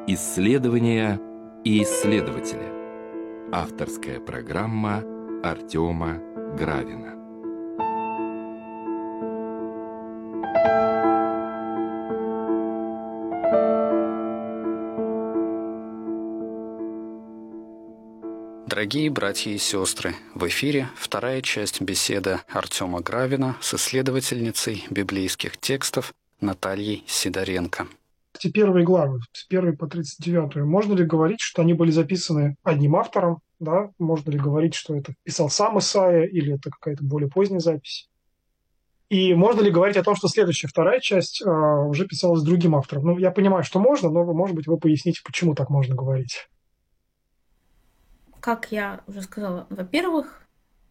Исследования и исследователи. Авторская программа Артема Гравина. Дорогие братья и сестры, в эфире вторая часть беседы Артема Гравина с исследовательницей библейских текстов Натальей Сидоренко. Эти первые главы, с 1 по 39, можно ли говорить, что они были записаны одним автором? Да? Можно ли говорить, что это писал сам Исаия или это какая-то более поздняя запись? И можно ли говорить о том, что следующая, вторая часть уже писалась другим автором? Ну, я понимаю, что можно, но, может быть, вы поясните, почему так можно говорить. Как я уже сказала, во-первых,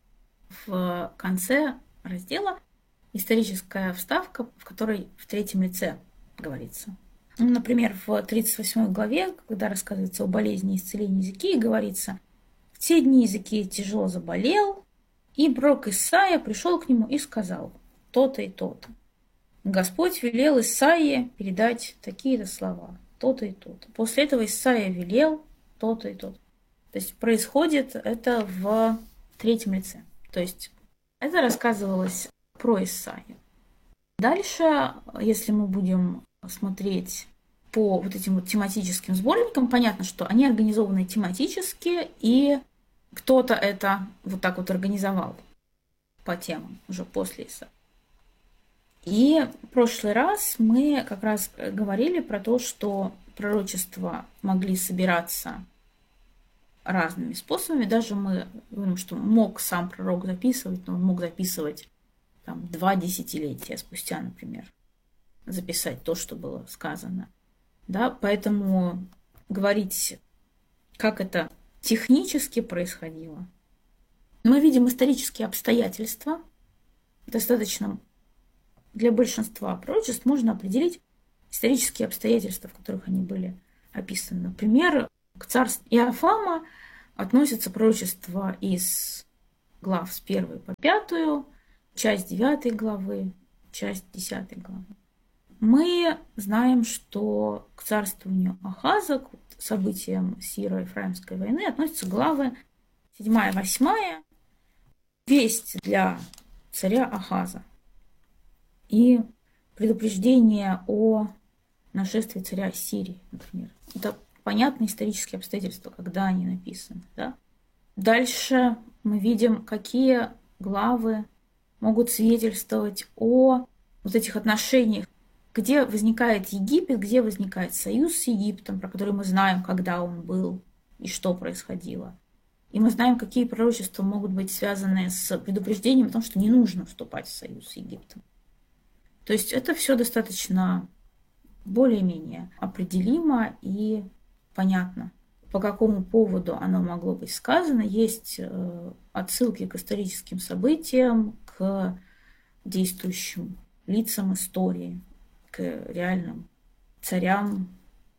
в конце раздела историческая вставка, в которой в третьем лице говорится. Например, в 38 главе, когда рассказывается о болезни и исцелении Иезекии, говорится: «В те дни Иезекия тяжело заболел, и пророк Исаия пришел к нему и сказал то-то и то-то. Господь велел Исаии передать такие-то слова, то-то и то-то. После этого Исаия велел то-то и то-то». То есть происходит это в третьем лице. То есть это рассказывалось про Исаию. Дальше, если мы будем смотреть по вот этим вот тематическим сборникам, понятно, что они организованы тематически, и кто-то это вот так вот организовал по темам уже после Исаии. И в прошлый раз мы как раз говорили про то, что пророчества могли собираться разными способами. Даже мы говорим, что мог сам пророк записывать, но он мог записывать 2 десятилетия спустя, например, записать то, что было сказано. Да? Поэтому говорить, как это технически происходило. Мы видим исторические обстоятельства. Достаточно для большинства пророчеств можно определить исторические обстоятельства, в которых они были описаны. Например, к царству Иофама относятся пророчества из глав с 1 по 5, часть 9 главы, часть 10 главы. Мы знаем, что к царствованию Ахаза, к событиям Сиро-Ефраимской войны, относятся главы 7 и 8, весть для царя Ахаза и предупреждение о нашествии царя Ассирии, например. Это понятные исторические обстоятельства, когда они написаны. Да? Дальше мы видим, какие главы могут свидетельствовать о вот этих отношениях, где возникает Египет, где возникает союз с Египтом, про который мы знаем, когда он был и что происходило. И мы знаем, какие пророчества могут быть связаны с предупреждением о том, что не нужно вступать в союз с Египтом. То есть это все достаточно более-менее определимо и понятно, по какому поводу оно могло быть сказано. Есть отсылки к историческим событиям, к действующим лицам истории, к реальным царям.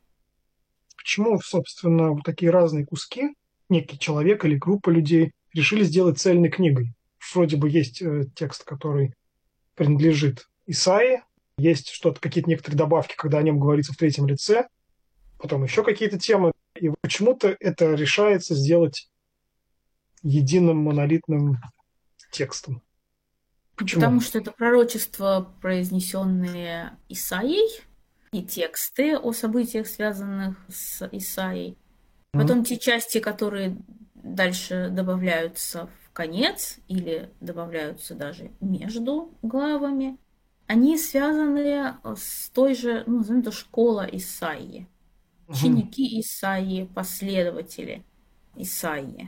Почему, собственно, вот такие разные куски, некий человек или группа людей, решили сделать цельной книгой? Вроде бы есть текст, который принадлежит Исаии, есть что-то, какие-то некоторые добавки, когда о нем говорится в третьем лице, потом еще какие-то темы. И почему-то это решается сделать единым монолитным текстом. Почему? Потому что это пророчества, произнесенные Исаией, и тексты о событиях, связанных с Исаией. Потом те части, которые дальше добавляются в конец или добавляются даже между главами, они связаны с той же, назовем это, школа Исаии. Ученики Исаии, последователи Исаии.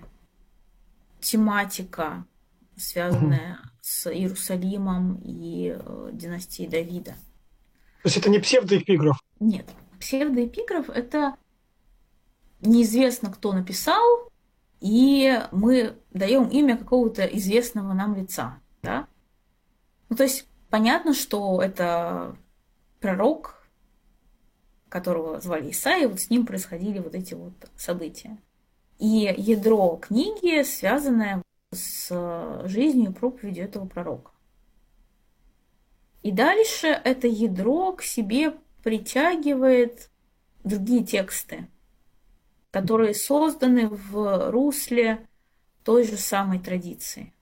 Тематика, связанная с Иерусалимом и династией Давида. То есть это не псевдоэпиграф? Нет. Псевдоэпиграф – это неизвестно, кто написал, и мы даем имя какого-то известного нам лица. Да? То есть понятно, что это пророк, которого звали Исаия, вот с ним происходили вот эти вот события. И ядро книги, связанное с жизнью и проповедью этого пророка. И дальше это ядро к себе притягивает другие тексты, которые созданы в русле той же самой традиции.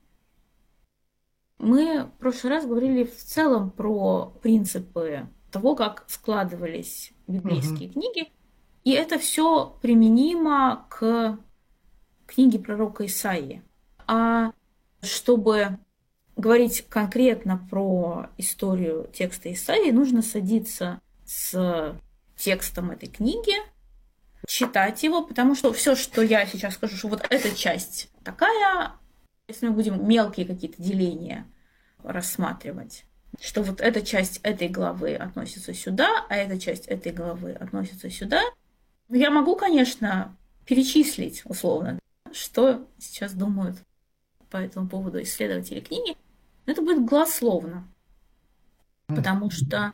Мы в прошлый раз говорили в целом про принципы того, как складывались библейские книги, и это все применимо к книге пророка Исаии. А чтобы говорить конкретно про историю текста Исаии, нужно садиться с текстом этой книги, читать его, потому что все, что я сейчас скажу, что вот эта часть такая, если мы будем мелкие какие-то деления рассматривать, что вот эта часть этой главы относится сюда, а эта часть этой главы относится сюда, я могу, конечно, перечислить условно, что сейчас думают по этому поводу исследователи книги, но это будет голословно, потому что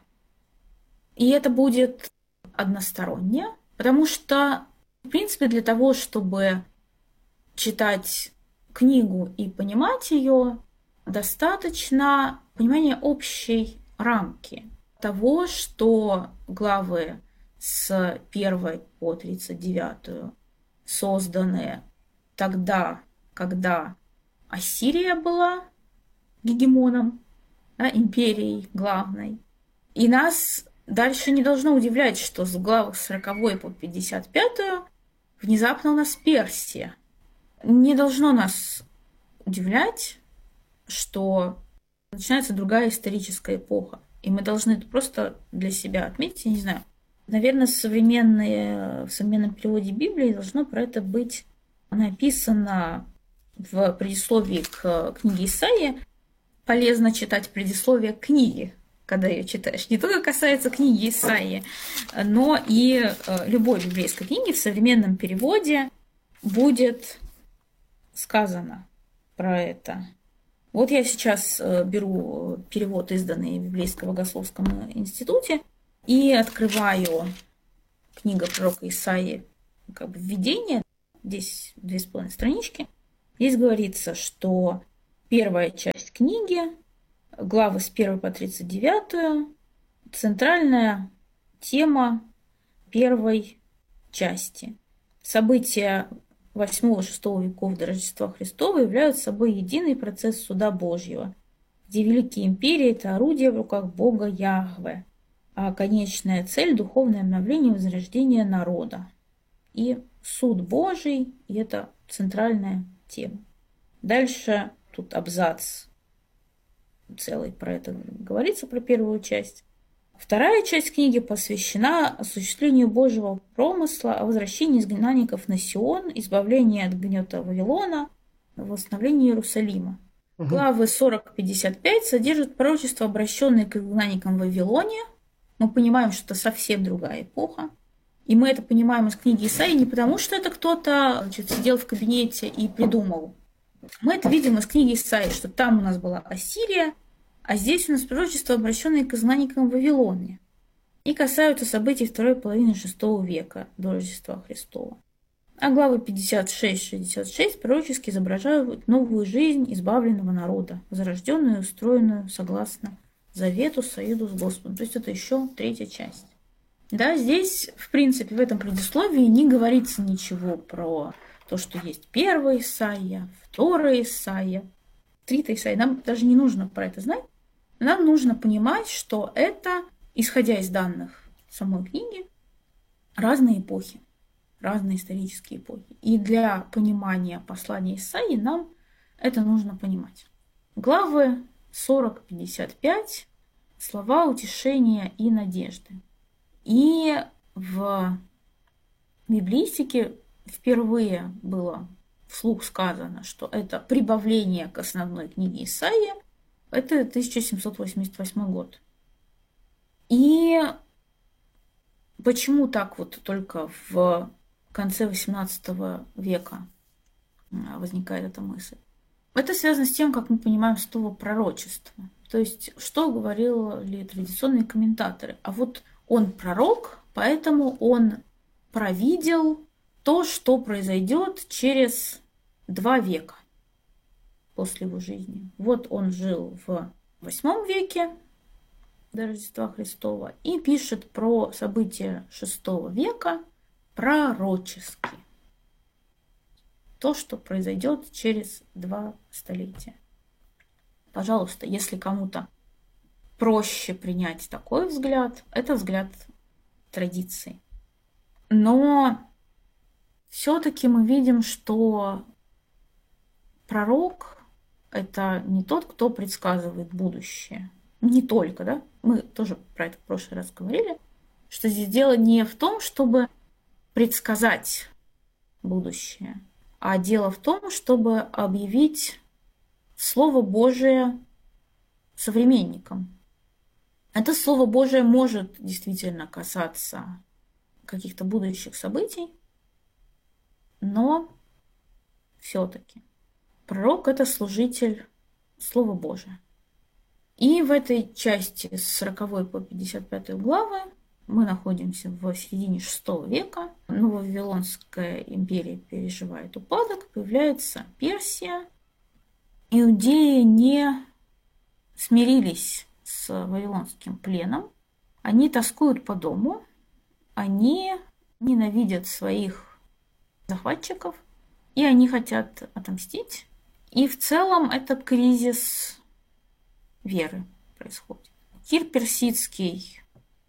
и это будет односторонне, потому что, в принципе, для того, чтобы читать книгу и понимать ее, достаточно понимания общей рамки того, что главы с 1 по 39 созданы тогда, когда Ассирия была гегемоном, да, империей главной. И нас дальше не должно удивлять, что с главы с 40 по 55 внезапно у нас Персия. Не должно нас удивлять, что начинается другая историческая эпоха. И мы должны это просто для себя отметить, я не знаю. Наверное, в современном переводе Библии должно про это быть написано в предисловии к книге Исаии. Полезно читать предисловие к книге, когда ее читаешь. Не только касается книги Исаии, но и любой библейской книги в современном переводе будет сказано про это. Вот я сейчас беру перевод, изданный в Библейском богословском институте, и открываю книгу пророка Исаии, как бы введение, здесь 2,5 странички. Здесь говорится, что первая часть книги, главы с 1 по 39, центральная тема первой части. События 8-6 веков до Рождества Христова являются собой единый процесс суда Божьего, где великие империи – это орудие в руках Бога Яхве, а конечная цель – духовное обновление и возрождение народа. И суд Божий – и это центральная тема. Дальше тут абзац целый про это говорится, про первую часть. Вторая часть книги посвящена осуществлению Божьего промысла о возвращении изгнанников на Сион, избавлении от гнета Вавилона, восстановлении Иерусалима. Главы 40-55 содержат пророчества, обращенные к изгнанникам в Вавилоне. Мы понимаем, что это совсем другая эпоха. И мы это понимаем из книги Исаии не потому, что это кто-то сидел в кабинете и придумал. Мы это видим из книги Исаии, что там у нас была Ассирия, а здесь у нас пророчества, обращенные к изгнанникам в Вавилоне, и касаются событий второй половины VI века до Рождества Христова. А главы 56-66 пророчески изображают новую жизнь избавленного народа, возрожденную и устроенную согласно завету, союзу с Господом. То есть это еще третья часть. Да, здесь, в принципе, в этом предисловии не говорится ничего про то, что есть первая Исаия, вторая Исаия, третья Исаия. Нам даже не нужно про это знать. Нам нужно понимать, что это, исходя из данных самой книги, разные эпохи, разные исторические эпохи. И для понимания послания Исаии нам это нужно понимать. Главы 40-55 – слова утешения и надежды. И в библистике впервые было вслух сказано, что это прибавление к основной книге Исаии. Это 1788 год. И почему так вот только в конце XVIII века возникает эта мысль? Это связано с тем, как мы понимаем слово пророчество. То есть, что говорили традиционные комментаторы? А вот он пророк, поэтому он провидел то, что произойдет через 2 века после его жизни. Вот он жил в VIII веке, до Рождества Христова и пишет про события VI века пророчески. То, что произойдет через 2 столетия. Пожалуйста, если кому-то проще принять такой взгляд, это взгляд традиции. Но все-таки мы видим, что пророк – это не тот, кто предсказывает будущее. Не только, да? Мы тоже про это в прошлый раз говорили, что здесь дело не в том, чтобы предсказать будущее, а дело в том, чтобы объявить Слово Божие современникам. Это Слово Божие может действительно касаться каких-то будущих событий, но все-таки пророк – это служитель Слова Божия. И в этой части с 40 по 55 главы мы находимся в середине VI века. Нововавилонская империя переживает упадок, появляется Персия. Иудеи не смирились с вавилонским пленом. Они тоскуют по дому, они ненавидят своих захватчиков, и они хотят отомстить. И в целом это кризис веры происходит. Кир Персидский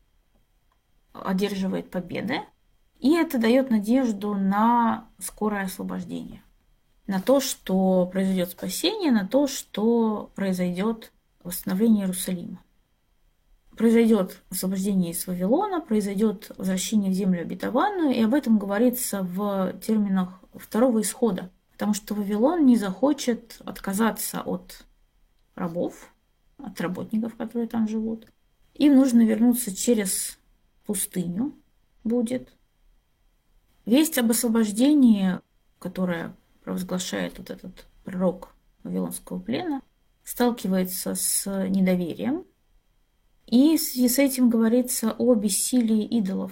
одерживает победы, и это дает надежду на скорое освобождение, на то, что произойдет спасение, на то, что произойдет восстановление Иерусалима. Произойдет освобождение из Вавилона, произойдет возвращение в землю обетованную, и об этом говорится в терминах второго исхода, потому что Вавилон не захочет отказаться от рабов, от работников, которые там живут. Им нужно вернуться через пустыню будет. Весть об освобождении, которая провозглашает вот этот пророк вавилонского плена, сталкивается с недоверием. И в связи с этим говорится о бессилии идолов.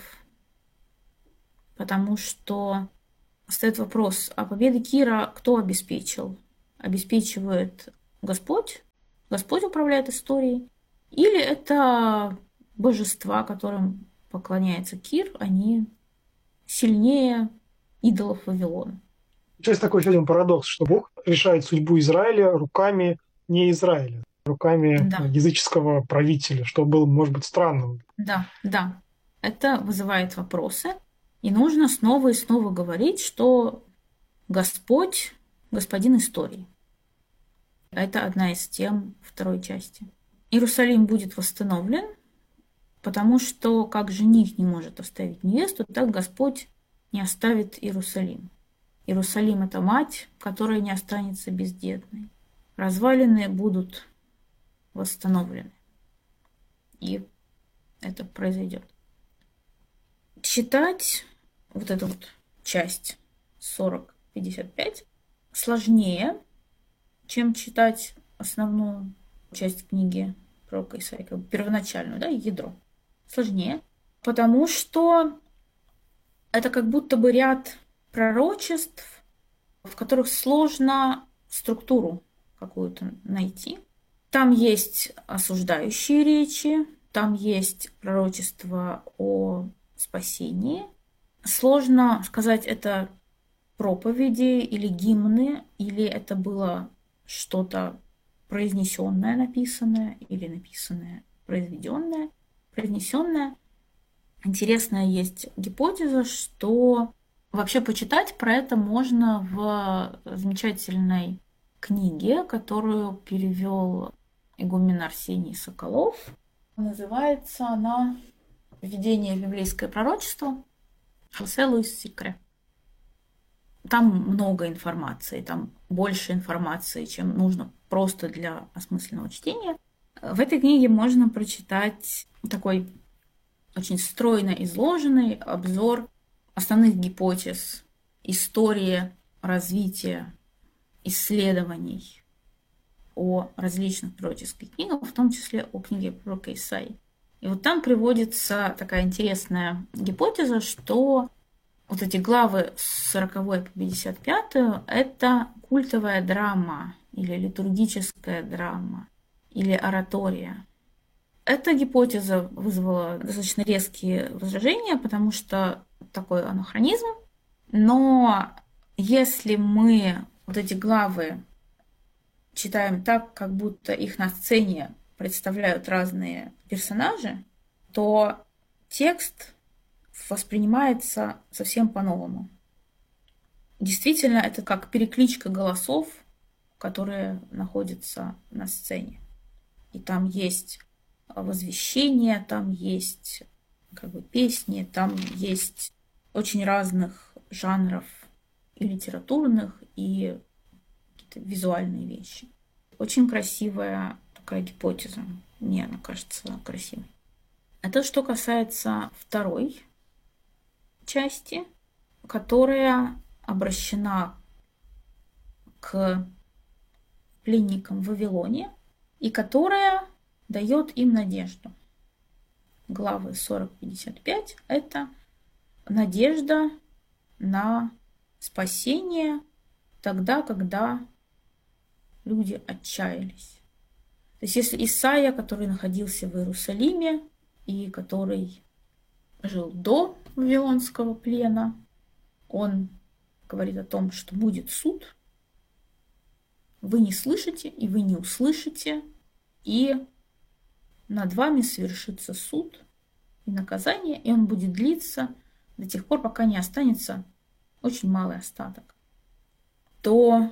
Потому что встает вопрос, а победы Кира кто обеспечил? Обеспечивает Господь? Господь управляет историей? Или это божества, которым поклоняется Кир, они сильнее идолов Вавилона? Есть такой еще один парадокс, что Бог решает судьбу Израиля руками не Израиля, руками языческого правителя, что было, может быть, странным. Да. Это вызывает вопросы. И нужно снова и снова говорить, что Господь – господин истории. Это одна из тем второй части. Иерусалим будет восстановлен, потому что как жених не может оставить невесту, так Господь не оставит Иерусалим. Иерусалим – это мать, которая не останется бездетной. Развалины будут восстановлены. И это произойдет. Читать вот эту вот часть 40-55 сложнее, чем читать основную часть книги пророка Исаии, как бы первоначальную, да, ядро. Сложнее, потому что это как будто бы ряд пророчеств, в которых сложно структуру какую-то найти. Там есть осуждающие речи, там есть пророчество о спасении. Сложно сказать, это проповеди или гимны, или это было что-то произнесенное, написанное, или написанное, произведенное, произнесенное. Интересная есть гипотеза, что вообще почитать про это можно в замечательной книге, которую перевел игумен Арсений Соколов. Называется она «Введение в библейское пророчество» Хосе Луис Сикре. Там много информации, там больше информации, чем нужно просто для осмысленного чтения. В этой книге можно прочитать такой очень стройно изложенный обзор основных гипотез, истории развития, исследований о различных пророческих книгах, в том числе о книге пророка Исаии. И вот там приводится такая интересная гипотеза, что вот эти главы с 40 по 55 – это культовая драма или литургическая драма или оратория. Эта гипотеза вызвала достаточно резкие возражения, потому что такой анахронизм. Но если мы вот эти главы читаем так, как будто их на сцене представляют разные персонажи, то текст воспринимается совсем по-новому. Действительно, это как перекличка голосов, которые находятся на сцене. И там есть возвещение, там есть песни, там есть очень разных жанров и литературных, и какие-то визуальные вещи. Очень красивая такая гипотеза. Мне она кажется красивой. Это что касается второй части, которая обращена к пленникам в Вавилоне и которая дает им надежду. Главы 40-55 – это надежда на спасение тогда, когда люди отчаялись. То есть если Исаия, который находился в Иерусалиме и который жил до вавилонского плена, он говорит о том, что будет суд, вы не слышите и вы не услышите, и над вами совершится суд и наказание, и он будет длиться до тех пор, пока не останется очень малый остаток. То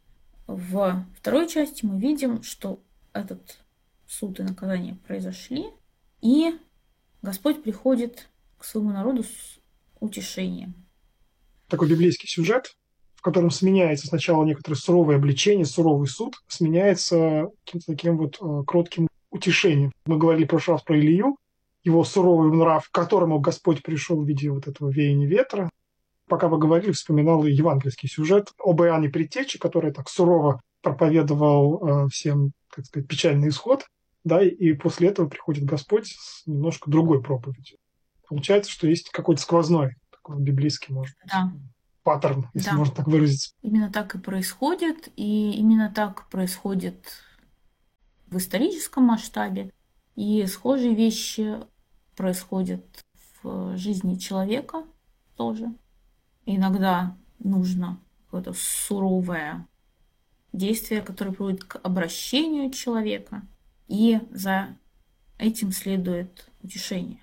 в второй части мы видим, что этот суд и наказание произошли, и Господь приходит к своему народу с утешением. Такой библейский сюжет, в котором сменяется сначала некоторое суровое обличение, суровый суд, сменяется каким-то таким кротким утешением. Мы говорили в прошлый раз про Илью, его суровый нрав, к которому Господь пришел в виде вот этого веяния ветра. Пока вы говорили, вспоминал и евангельский сюжет об Иоанне Предтече, который так сурово проповедовал всем, так сказать, печальный исход, да, и после этого приходит Господь с немножко другой проповедью. Получается, что есть какой-то сквозной, такой библейский, может быть, паттерн, если можно так выразиться. Именно так и происходит, и именно так происходит в историческом масштабе, и схожие вещи происходят в жизни человека тоже. Иногда нужно какое-то суровое действие, которое приводит к обращению человека, и за этим следует утешение.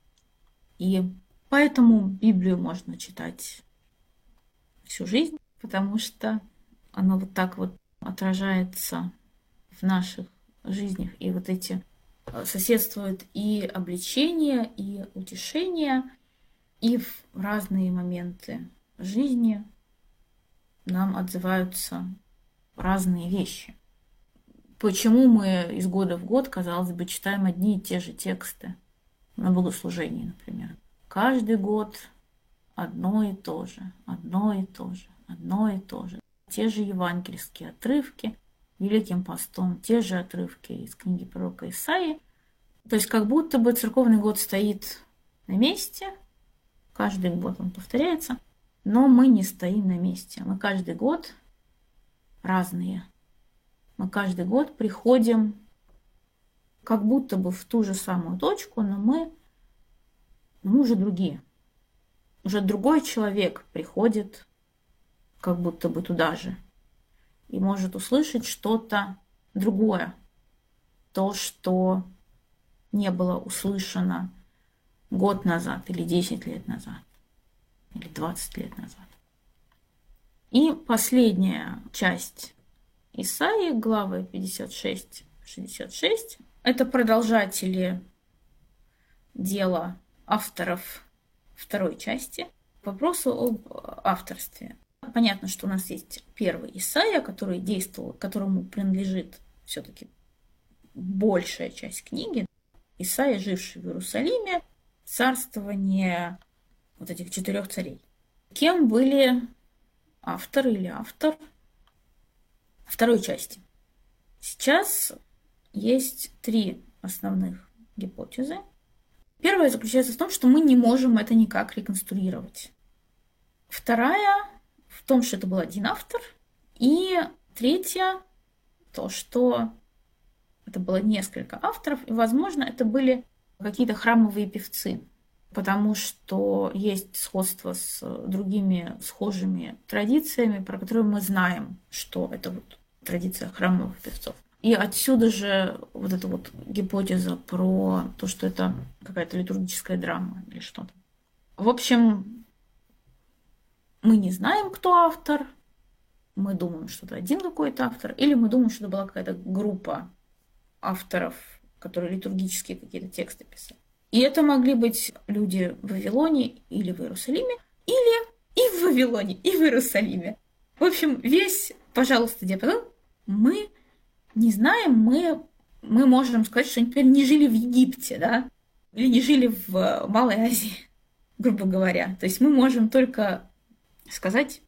И поэтому Библию можно читать всю жизнь, потому что она вот так вот отражается в наших жизнях, и вот эти соседствуют и обличение, и утешение, и в разные моменты жизни нам отзываются разные вещи. Почему мы из года в год, казалось бы, читаем одни и те же тексты на богослужении, например? Каждый год одно и то же, одно и то же, одно и то же. Те же евангельские отрывки, Великим постом, те же отрывки из книги пророка Исаии. То есть как будто бы церковный год стоит на месте, каждый год он повторяется, но мы не стоим на месте. Мы каждый год разные. Мы каждый год приходим как будто бы в ту же самую точку, но мы уже другие. Уже другой человек приходит как будто бы туда же и может услышать что-то другое. То, что не было услышано год назад, или 10 лет назад, или 20 лет назад. И последняя часть Исаии, главы 56-66, это продолжатели дела авторов второй части. К вопросу об авторстве. Понятно, что у нас есть первый Исаия, который действовал, которому принадлежит все-таки большая часть книги. Исаия, живший в Иерусалиме, царствование вот этих 4 царей. Кем были автор или автор второй части? Сейчас есть 3 основных гипотезы. Первая заключается в том, что мы не можем это никак реконструировать. Вторая в том, что это был один автор. И третья то, что это было несколько авторов, и, возможно, это были какие-то храмовые певцы, потому что есть сходство с другими схожими традициями, про которые мы знаем, что это вот традиция храмовых певцов. И отсюда же вот эта вот гипотеза про то, что это какая-то литургическая драма или что-то. В общем, мы не знаем, кто автор. Мы думаем, что это один какой-то автор. Или мы думаем, что это была какая-то группа авторов, которые литургические какие-то тексты писали. И это могли быть люди в Вавилоне или в Иерусалиме, или и в Вавилоне, и в Иерусалиме. В общем, весь, пожалуйста, диапазон мы не знаем, мы можем сказать, что они, например, не жили в Египте, да, или не жили в Малой Азии, грубо говоря. То есть мы можем только сказать,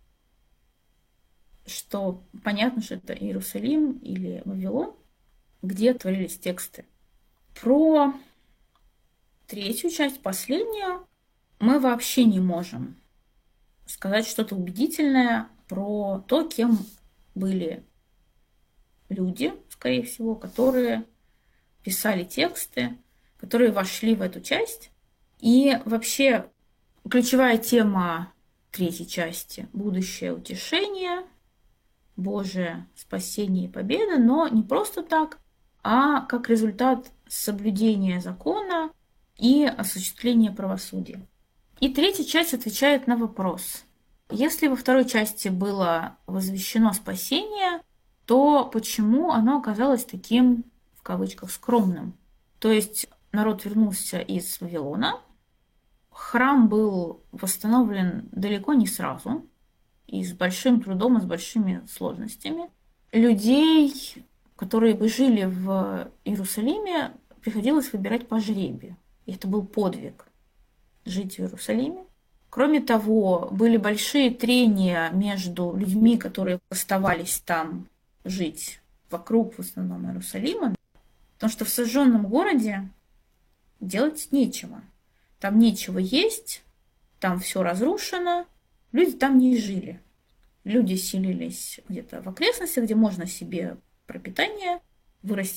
что понятно, что это Иерусалим или Вавилон, где творились тексты. Про третью часть, последнюю, мы вообще не можем сказать что-то убедительное про то, кем были люди, скорее всего, которые писали тексты, которые вошли в эту часть. И вообще ключевая тема третьей части – будущее утешение, Божие спасение и победа, но не просто так, а как результат соблюдения закона и осуществления правосудия. И третья часть отвечает на вопрос. Если во второй части было возвещено спасение, то почему оно оказалось таким, в кавычках, скромным? То есть народ вернулся из Вавилона, храм был восстановлен далеко не сразу, и с большим трудом, и с большими сложностями. Людей, которые бы жили в Иерусалиме, приходилось выбирать по жребию. И это был подвиг жить в Иерусалиме. Кроме того, были большие трения между людьми, которые оставались там жить вокруг, в основном, Иерусалима, потому что в сожженном городе делать нечего. Там нечего есть, там все разрушено, люди там не жили. Люди селились где-то в окрестностях, где можно себе пропитание вырастить